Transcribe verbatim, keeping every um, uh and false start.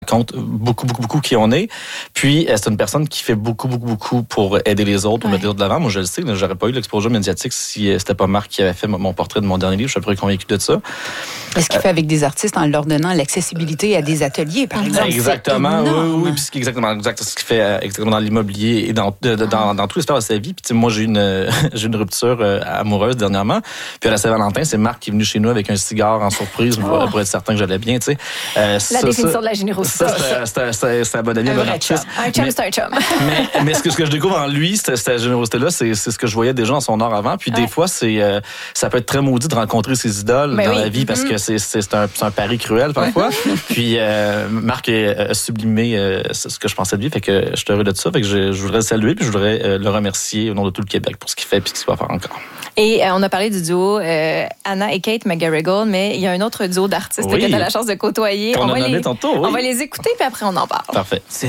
compte beaucoup, beaucoup, beaucoup qui on est. Puis, euh, c'est une personne qui fait beaucoup, beaucoup, beaucoup pour aider les autres, ou mettre les autres de l'avant. Moi, je le sais, là, j'aurais pas eu l'exposure médiatique si euh, c'était pas Marc qui avait fait mon portrait de mon dernier livre. Je suis à peu près convaincu de ça. Est-ce qu'il euh, fait avec des artistes en leur donnant l'accessibilité à des ateliers, par exemple? Exactement, oui, oui. Puis, c'est exactement, exactement ce qu'il fait euh, exactement dans l'immobilier et dans, de, de, dans, dans tout l'histoire de sa vie. Puis, moi, j'ai eu une, j'ai une rupture euh, amoureuse dernièrement. Puis, à la Saint-Valentin, c'est Marc qui est venu chez nous avec un cigare en surprise oh. pour, pour être certain que j'allais bien, tu sais. Euh, la ça, définition ça, de la générosité. Ça, c'est, c'est, c'est un bon ami, un bon artiste. Un chum, c'est un chum. mais, mais ce que, ce que je découvre en lui, cette, cette générosité-là, c'est, c'est ce que je voyais déjà en son art avant. Puis, ouais. des fois, c'est, euh, ça peut être très maudit de rencontrer ses idoles mais dans oui. la vie parce mm-hmm. que c'est, c'est, c'est, un, c'est un pari cruel parfois. Ouais. Puis, euh, Marc a sublimé euh, ce que je pensais de lui. Fait que je suis heureux de ça. Fait que je, je voudrais le saluer puis je voudrais euh, le remercier au nom de tout le Québec pour ce qu'il fait et ce qu'il va faire encore. Et euh, on a parlé du duo euh, Anna et Kate McGarrigle, mais il y a un autre duo d'artistes oui. que tu as la chance de côtoyer. Qu'on on a va nommé les, tantôt, oui. On va les écouter puis après on en parle. Parfait. C'est